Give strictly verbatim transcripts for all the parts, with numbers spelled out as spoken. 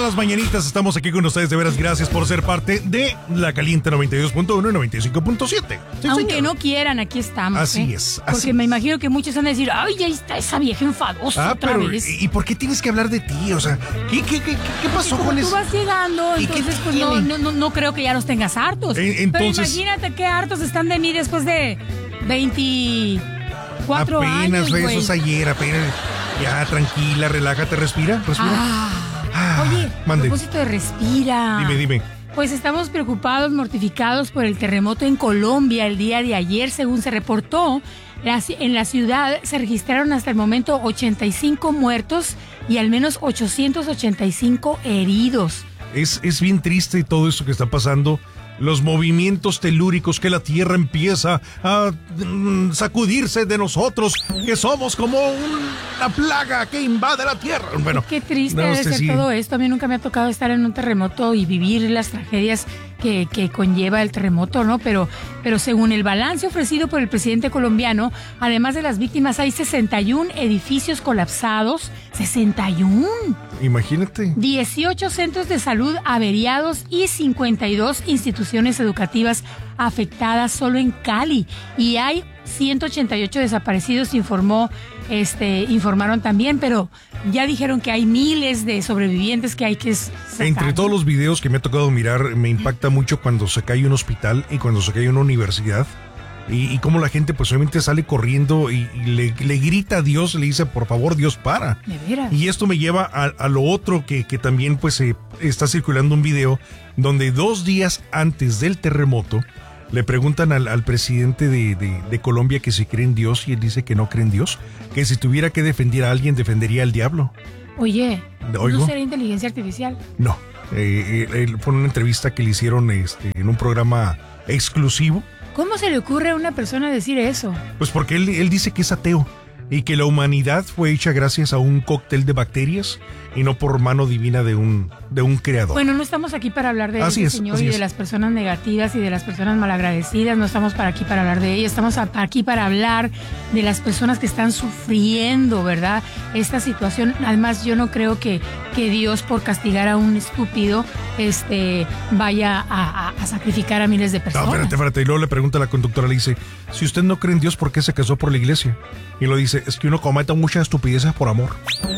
todas las mañanitas estamos aquí con ustedes. De veras, gracias por ser parte de La Caliente noventa y dos punto uno y noventa y cinco punto siete. Sí, Aunque señor. no quieran, aquí estamos. Así ¿eh? es. Así Porque es. me imagino que muchos van a decir, ay, ya está esa vieja enfadosa ah, otra pero, vez. ¿y por qué tienes que hablar de ti? O sea, ¿qué, qué, qué, qué pasó con eso? Tú vas llegando, entonces pues no, no, no, no creo que ya los tengas hartos. Eh, entonces, pero imagínate qué hartos están de mí después de veinticuatro apenas, años, eso es ayer, apenas. Ya, tranquila, relájate, respira, respira. Ah, ah, oye, mande. A propósito de respira. Dime, dime. Pues estamos preocupados, mortificados por el terremoto en Colombia el día de ayer, según se reportó. En la ciudad se registraron hasta el momento ochenta y cinco muertos y al menos ochocientos ochenta y cinco heridos. Es, es bien triste todo esto que está pasando. Los movimientos telúricos que la Tierra empieza a mm, sacudirse de nosotros, que somos como una plaga que invade la Tierra. Bueno, qué triste no, debe ser sí. todo esto. A mí nunca me ha tocado estar en un terremoto y vivir las tragedias que, que conlleva el terremoto, ¿no? Pero, pero según el balance ofrecido por el presidente colombiano, además de las víctimas, hay sesenta y uno edificios colapsados. ¿sesenta y uno? Imagínate. dieciocho centros de salud averiados y cincuenta y dos instituciones educativas afectadas solo en Cali. Y hay ciento ochenta y ocho desaparecidos, informó, este, informaron también, pero ya dijeron que hay miles de sobrevivientes que hay que sacar. Entre todos los videos que me ha tocado mirar, me impacta mucho cuando se cae un hospital y cuando se cae una universidad. Y, y cómo la gente pues obviamente sale corriendo y, y le, le grita a Dios, le dice, por favor, Dios, para. ¿De veras? Y esto me lleva a, a lo otro que, que también pues eh, está circulando un video donde dos días antes del terremoto le preguntan al, al presidente de, de, de Colombia que si cree en Dios y él dice que no cree en Dios, que si tuviera que defender a alguien defendería al diablo. Oye, ¿Oigo? ¿no será inteligencia artificial? No. Eh, eh, eh, fue una entrevista que le hicieron este, en un programa exclusivo. ¿Cómo se le ocurre a una persona decir eso? Pues porque él, él dice que es ateo y que la humanidad fue hecha gracias a un cóctel de bacterias y no por mano divina de un, de un creador. Bueno, no estamos aquí para hablar de así ese es, señor y es. de las personas negativas y de las personas malagradecidas. No estamos para aquí para hablar de ellas. Estamos aquí para hablar de las personas que están sufriendo, ¿verdad? Esta situación. Además, yo no creo que, que Dios, por castigar a un estúpido, este, vaya a, a, a sacrificar a miles de personas. No, espérate, espérate. Y luego le pregunta a la conductora, le dice, si usted no cree en Dios, ¿por qué se casó por la iglesia? Y lo dice, es que uno cometa muchas estupideces por amor.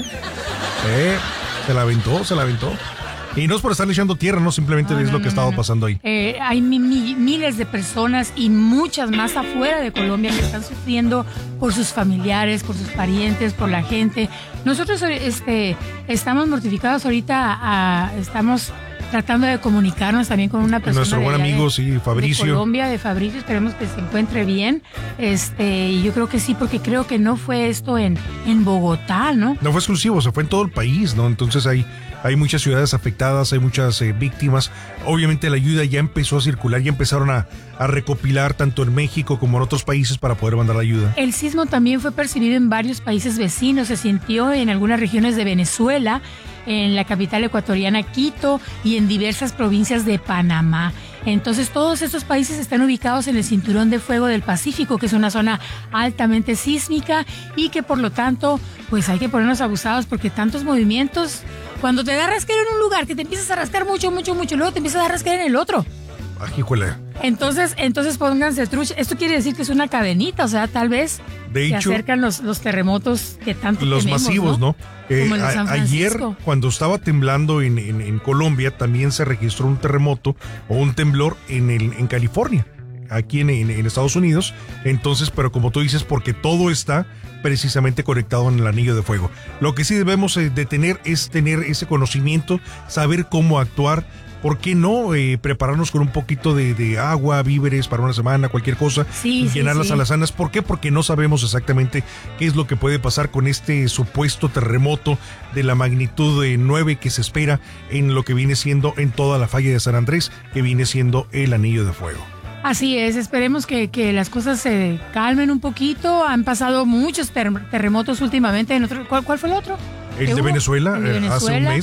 Eh, se la aventó, se la aventó. Y no es por estar echando tierra, no, simplemente no, es no, lo que no, ha estado no. pasando ahí. Eh, hay mi, mi, miles de personas y muchas más afuera de Colombia que están sufriendo por sus familiares, por sus parientes, por la gente. Nosotros este, estamos mortificados ahorita, a, estamos tratando de comunicarnos también con una persona nuestro buen amigo, de, sí, Fabricio. de Colombia, de Fabricio, esperemos que se encuentre bien. Este, y yo creo que sí, porque creo que no fue esto en, en Bogotá, ¿no? No fue exclusivo, se fue en todo el país, ¿no? Entonces hay, hay muchas ciudades afectadas, hay muchas eh, víctimas. Obviamente la ayuda ya empezó a circular, ya empezaron a, a recopilar tanto en México como en otros países para poder mandar la ayuda. El sismo también fue percibido en varios países vecinos, se sintió en algunas regiones de Venezuela, en la capital ecuatoriana Quito y en diversas provincias de Panamá. Entonces todos estos países están ubicados en el cinturón de fuego del Pacífico, que es una zona altamente sísmica y que por lo tanto pues hay que ponernos abusados porque tantos movimientos, cuando te da rasquera en un lugar, que te empiezas a rascar mucho, mucho, mucho, luego te empiezas a dar rasquera en el otro. Híjole. Entonces, entonces pónganse trucha. Esto quiere decir que es una cadenita, o sea, tal vez de se hecho, acercan los, los terremotos que tanto los tememos, masivos, ¿no? ¿no? Eh, Como el de San ayer, cuando estaba temblando en, en, en Colombia, también se registró un terremoto o un temblor en, el, en California, aquí en, en, en Estados Unidos. Entonces, pero como tú dices, porque todo está precisamente conectado en el anillo de fuego. Lo que sí debemos de tener es tener ese conocimiento, saber cómo actuar. ¿Por qué no eh, prepararnos con un poquito de, de agua, víveres para una semana, cualquier cosa, sí, y sí, llenar las sí. alazanas? ¿Por qué? Porque no sabemos exactamente qué es lo que puede pasar con este supuesto terremoto de la magnitud de nueve que se espera en lo que viene siendo en toda la falla de San Andrés, que viene siendo el anillo de fuego. Así es, esperemos que, que las cosas se calmen un poquito. Han pasado muchos ter- terremotos últimamente. En otro, ¿cuál, ¿Cuál fue el otro? El de Venezuela, el de Venezuela, hace un mes.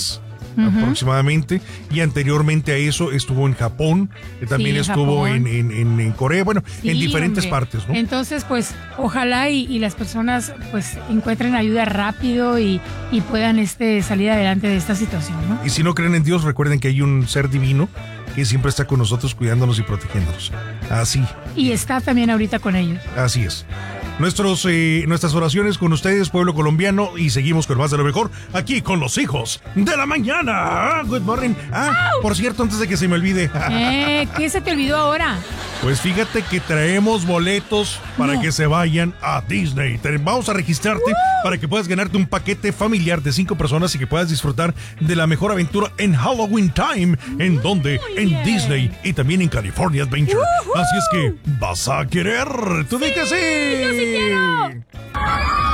uh-huh. aproximadamente, y anteriormente a eso estuvo en Japón, eh, también sí, estuvo Japón. En, en, en Corea, bueno, sí, en diferentes hombre. partes, ¿no? Entonces, pues, ojalá y, y las personas pues encuentren ayuda rápido y, y puedan este, salir adelante de esta situación, ¿no? Y si no creen en Dios, recuerden que hay un ser divino que siempre está con nosotros cuidándonos y protegiéndonos. Así. Y está también ahorita con ellos. Así es. Nuestros, eh, nuestras oraciones con ustedes, pueblo colombiano, y seguimos con más de lo mejor aquí con los hijos de la mañana. Good morning. Ah, por cierto, antes de que se me olvide. Eh, ¿qué se te olvidó ahora? Pues fíjate que traemos boletos para No. que se vayan a Disney. Te vamos a registrarte uh. para que puedas ganarte un paquete familiar de cinco personas y que puedas disfrutar de la mejor aventura en Halloween Time. ¿En Muy donde? En bien. Disney y también en California Adventure. Uh-huh. Así es que, ¿vas a querer? ¡Tú di que sí! ¡Yo sí quiero!